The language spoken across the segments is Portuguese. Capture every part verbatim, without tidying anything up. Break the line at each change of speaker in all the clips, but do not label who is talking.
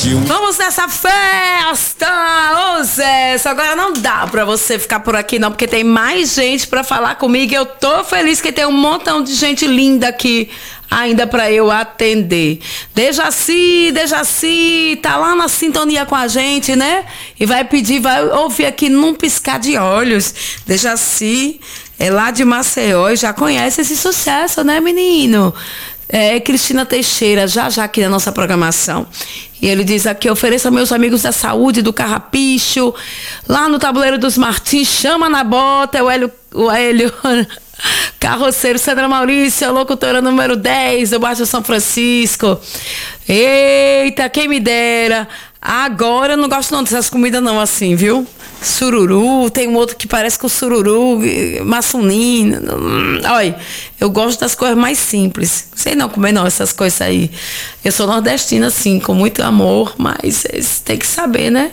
Brasil.
Vamos nessa festa! Ô Zé, só agora não dá pra você ficar por aqui não, porque tem mais gente pra falar comigo e eu tô feliz que tem um montão de gente linda aqui ainda pra eu atender. Dejaci, Dejaci, tá lá na sintonia com a gente, né? E vai pedir, vai ouvir aqui num piscar de olhos. Dejaci é lá de Maceió e já conhece esse sucesso, né, menino? É, Cristina Teixeira, já já aqui na nossa programação. E ele diz aqui: ofereça a meus amigos da saúde, do Carrapicho, lá no Tabuleiro dos Martins, chama na bota, o Hélio, o Hélio Carroceiro, Sandra Maurício, locutora número dez do Baixo São Francisco. Eita, quem me dera. Agora eu não gosto não dessas comidas não, assim, viu? Sururu, tem um outro que parece com sururu, maçunina. Olha, eu gosto das coisas mais simples. Não sei não comer não essas coisas aí. Eu sou nordestina, assim, com muito amor, mas tem que saber, né?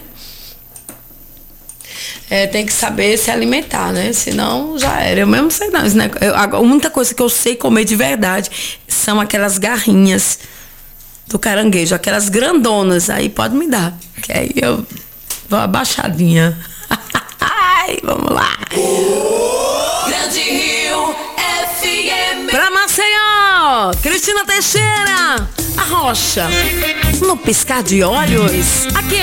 É, tem que saber se alimentar, né? Senão já era. Eu mesmo sei não. Né? Eu, a única coisa que eu sei comer de verdade são aquelas garrinhas do caranguejo, aquelas grandonas. Aí pode me dar. Que aí eu vou abaixadinha. Ai, vamos lá.
Grande Rio F M.
Pra Maceió, Cristina Teixeira, a Rocha. No piscar de olhos. Aqui